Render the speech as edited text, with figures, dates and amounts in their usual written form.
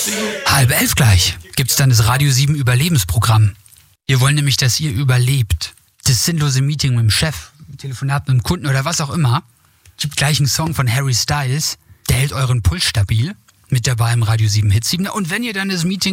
10:30 gleich gibt's dann das Radio 7 Überlebensprogramm. Wir wollen nämlich, dass ihr überlebt. Das sinnlose Meeting mit dem Chef, Telefonat mit dem Kunden oder was auch immer. Gibt gleich einen Song von Harry Styles, der hält euren Puls stabil. Mit dabei im Radio 7 Hit 7. Und wenn ihr dann das Meeting